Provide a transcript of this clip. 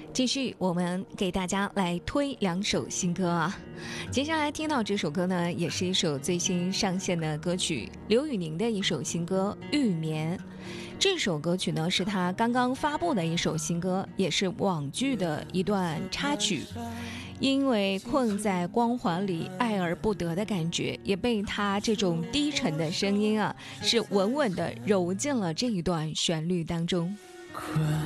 继续，我们给大家来推2首新歌啊。接下来听到这首歌呢，也是一首最新上线的歌曲，刘宇宁的一首新歌《玉眠》。这首歌曲呢，是他刚刚发布的一首新歌，也是网剧的一段插曲。因为困在光环里爱而不得的感觉，也被他这种低沉的声音啊，是稳稳地揉进了这一段旋律当中。 困